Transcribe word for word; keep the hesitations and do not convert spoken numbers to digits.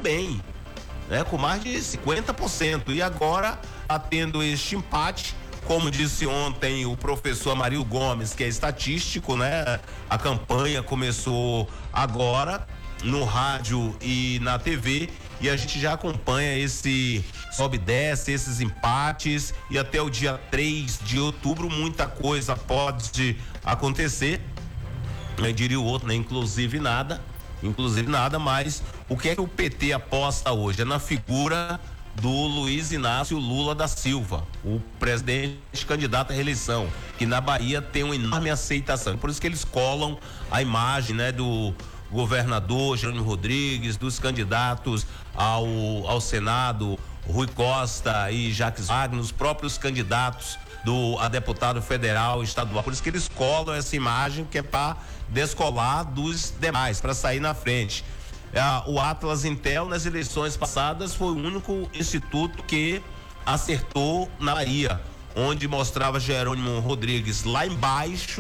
bem, né? Com mais de cinquenta por cento. E agora está tendo este empate. Como disse ontem o professor Amarildo Gomes, que é estatístico, né? A campanha começou agora no rádio e na T V, e a gente já acompanha esse sobe e desce, esses empates, e até o dia três de outubro muita coisa pode acontecer. Eu diria o outro, né? Inclusive nada, inclusive nada, mas o que é que o P T aposta hoje? É na figura do Luiz Inácio Lula da Silva, o presidente candidato à reeleição, que na Bahia tem uma enorme aceitação. Por isso que eles colam a imagem, né, do governador Jerônimo Rodrigues, dos candidatos ao, ao Senado, Rui Costa e Jacques Wagner, os próprios candidatos do a deputado federal estadual. Por isso que eles colam essa imagem, que é para descolar dos demais, para sair na frente. O Atlas Intel, nas eleições passadas, foi o único instituto que acertou na Bahia, onde mostrava Jerônimo Rodrigues lá embaixo